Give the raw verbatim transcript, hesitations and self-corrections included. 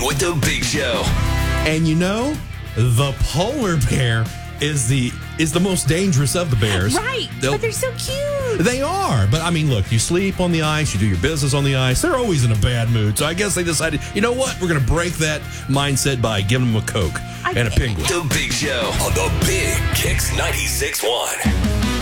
with the Big Show. And you know, the polar bear is the is the most dangerous of the bears. Right, They'll, but they're so cute. They are. But, I mean, look, you sleep on the ice, you do your business on the ice. They're always in a bad mood. So I guess they decided, you know what? We're going to break that mindset by giving them a Coke I, and a penguin. The Big Show on the Big Kicks ninety-six point one.